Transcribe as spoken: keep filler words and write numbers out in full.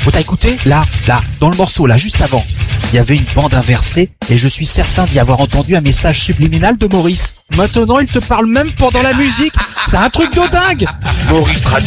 Oh, t'as écouté? Là, là, dans le morceau, là, juste avant, il y avait une bande inversée et je suis certain d'y avoir entendu un message subliminal de Maurice. Maintenant, il te parle même pendant la musique. C'est un truc de dingue. Maurice Radio.